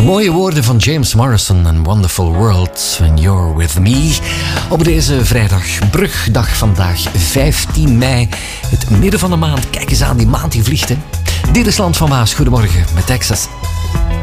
Mooie woorden van James Morrison en Wonderful World When You're With Me. Op deze vrijdag, brugdag vandaag, 15 mei. Het midden van de maand. Kijk eens aan, die maand die vliegt, hè. Dit is Land van Maas. Goedemorgen met Texas.